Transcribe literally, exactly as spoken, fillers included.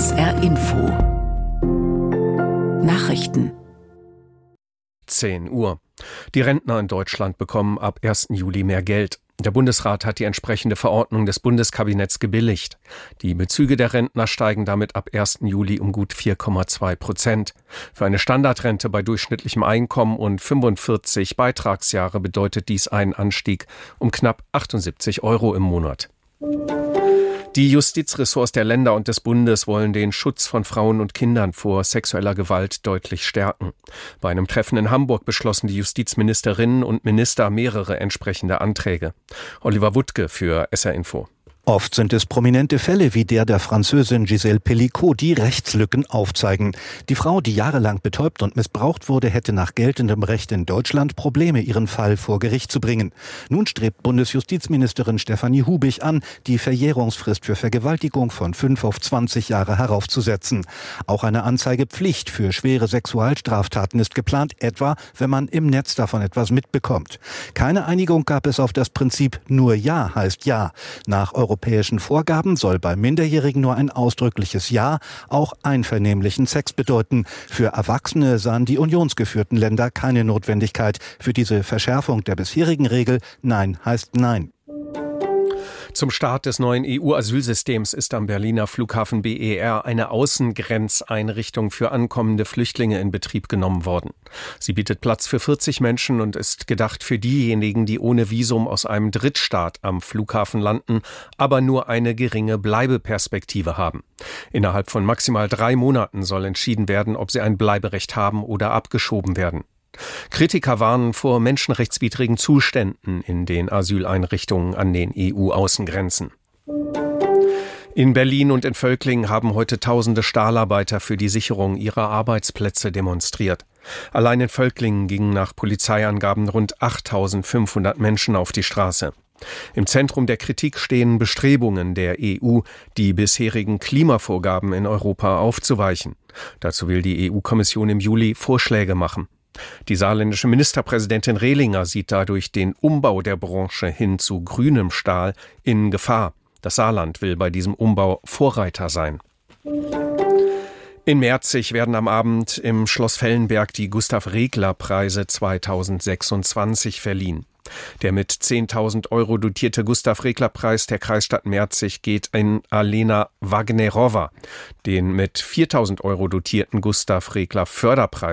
S R Info Nachrichten zehn Uhr. Die Rentner in Deutschland bekommen ab ersten Juli mehr Geld. Der Bundesrat hat die entsprechende Verordnung des Bundeskabinetts gebilligt. Die Bezüge der Rentner steigen damit ab ersten Juli um gut vier Komma zwei Prozent. Für eine Standardrente bei durchschnittlichem Einkommen und fünfundvierzig Beitragsjahre bedeutet dies einen Anstieg um knapp achtundsiebzig Euro im Monat. Die Justizressorts der Länder und des Bundes wollen den Schutz von Frauen und Kindern vor sexueller Gewalt deutlich stärken. Bei einem Treffen in Hamburg beschlossen die Justizministerinnen und Minister mehrere entsprechende Anträge. Oliver Wuttke für S R Info. Oft sind es prominente Fälle wie der der Französin Gisèle Pelicot, die Rechtslücken aufzeigen. Die Frau, die jahrelang betäubt und missbraucht wurde, hätte nach geltendem Recht in Deutschland Probleme, ihren Fall vor Gericht zu bringen. Nun strebt Bundesjustizministerin Stefanie Hubig an, die Verjährungsfrist für Vergewaltigung von fünf auf zwanzig Jahre heraufzusetzen. Auch eine Anzeigepflicht für schwere Sexualstraftaten ist geplant, etwa wenn man im Netz davon etwas mitbekommt. Keine Einigung gab es auf das Prinzip nur Ja heißt Ja. Nach europäischen Vorgaben soll bei Minderjährigen nur ein ausdrückliches Ja auch einvernehmlichen Sex bedeuten. Für Erwachsene sahen die unionsgeführten Länder keine Notwendigkeit für diese Verschärfung der bisherigen Regel. Nein heißt Nein. Zum Start des neuen E U-Asylsystems ist am Berliner Flughafen B E R eine Außengrenzeinrichtung für ankommende Flüchtlinge in Betrieb genommen worden. Sie bietet Platz für vierzig Menschen und ist gedacht für diejenigen, die ohne Visum aus einem Drittstaat am Flughafen landen, aber nur eine geringe Bleibeperspektive haben. Innerhalb von maximal drei Monaten soll entschieden werden, ob sie ein Bleiberecht haben oder abgeschoben werden. Kritiker warnen vor menschenrechtswidrigen Zuständen in den Asyleinrichtungen an den E U-Außengrenzen. In Berlin und in Völklingen haben heute tausende Stahlarbeiter für die Sicherung ihrer Arbeitsplätze demonstriert. Allein in Völklingen gingen nach Polizeiangaben rund achttausendfünfhundert Menschen auf die Straße. Im Zentrum der Kritik stehen Bestrebungen der E U, die bisherigen Klimavorgaben in Europa aufzuweichen. Dazu will die E U-Kommission im Juli Vorschläge machen. Die saarländische Ministerpräsidentin Rehlinger sieht dadurch den Umbau der Branche hin zu grünem Stahl in Gefahr. Das Saarland will bei diesem Umbau Vorreiter sein. In Merzig werden am Abend im Schloss Fellenberg die Gustav-Regler-Preise zweitausendsechsundzwanzig verliehen. Der mit zehntausend Euro dotierte Gustav-Regler-Preis der Kreisstadt Merzig geht in Alena Wagnerowa. Den mit viertausend Euro dotierten Gustav-Regler-Förderpreis